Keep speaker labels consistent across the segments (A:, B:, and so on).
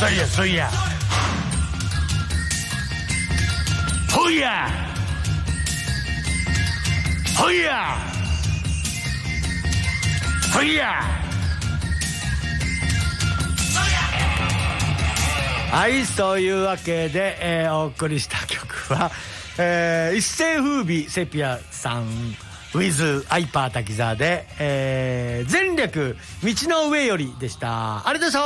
A: そういやそういやほいやほいやほいや。はい、そういうわけで、お送りした曲は、一世風靡セピアさん with アイパー滝沢で、前略道の上よりでした。ありがとうございました。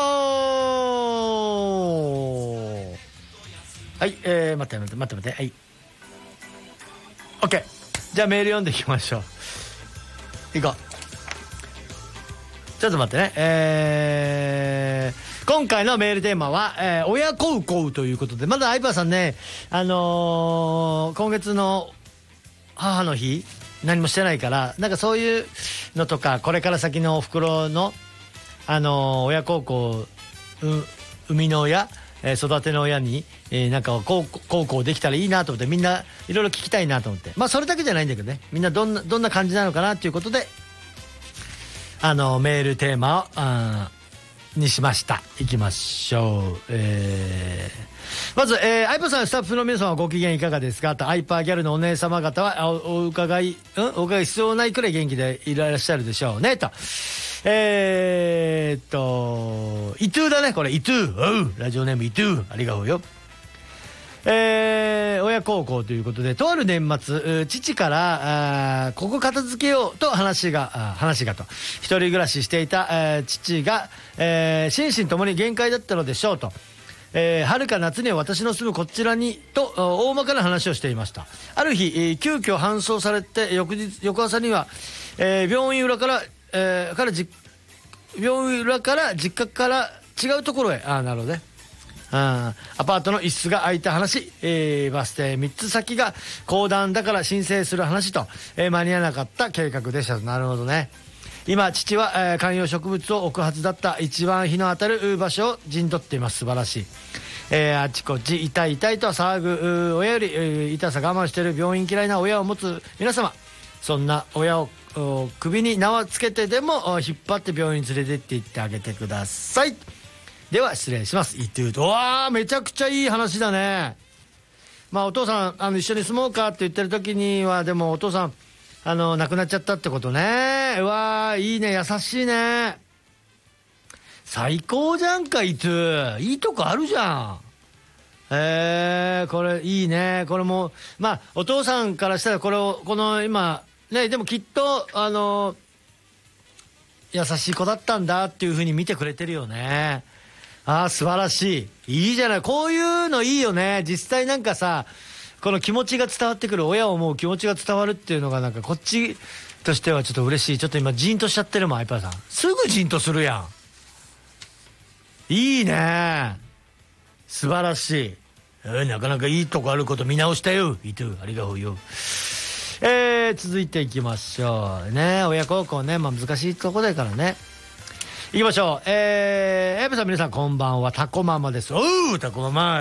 A: はい、待って、はい、 OK。 じゃあメール読んでいきましょう。いこう。ちょっと待ってね。今回のメールテーマは、親孝行ということで、まだアイパーさんね、今月の母の日何もしてないから、なんかそういうのとか、これから先のお袋の親孝行、生みの親、育ての親に、なんか孝行できたらいいなと思って、みんないろいろ聞きたいなと思って、まあそれだけじゃないんだけどね、みんなどんな感じなのかなっていうことで、メールテーマをにしました。いきましょう。まず、アイパーさん、スタッフの皆さんはご機嫌いかがですかと。アイパーギャルのお姉様方はお伺い必要ないくらい元気でいらっしゃるでしょうねと。イトゥだね、これ。イトゥ、ラジオネームイトゥ、ありがとうよ。親孝行ということで、とある年末、父からここ片付けようと話がと、一人暮らししていた、父が、心身ともに限界だったのでしょうと、春か夏には私の住むこちらにと大まかな話をしていました。ある日、急遽搬送されて翌朝には、病院裏から実家から違うところへ、なるほどね、アパートの一室が空いた話、バス停3つ先が公団だから申請する話と、間に合わなかった計画でした。なるほどね。今父は、観葉植物を置くはずだった一番日の当たる場所を陣取っています。素晴らしい。あちこち痛い痛いと騒ぐ親より、痛さ我慢している病院嫌いな親を持つ皆様、そんな親を首に縄つけてでも引っ張って病院に連れてって行ってあげてください。では失礼します。わー、めちゃくちゃいい話だね。まあお父さん一緒に住もうかって言ってる時には、でもお父さん亡くなっちゃったってことね。うわー、いいね、優しいね。最高じゃんか。いいとこあるじゃん。これいいね。これもまあお父さんからしたらこの今ね、でもきっと優しい子だったんだっていう風に見てくれてるよね。素晴らしい。いいじゃない。こういうのいいよね。実際なんかさ、この気持ちが伝わってくる、親を思う気持ちが伝わるっていうのがなんかこっちとしてはちょっと嬉しい。ちょっと今ジーンとしちゃってるもん、アイパーさん。すぐジーンとするやん。いいね。素晴らしい。なかなかいいとこあること見直したよ。ありがとうよ。続いていきましょうね。親孝行ね、まあ難しいとこだからね。行きましょう。エブさん、皆さんこんばんは。タコママです。タコママ。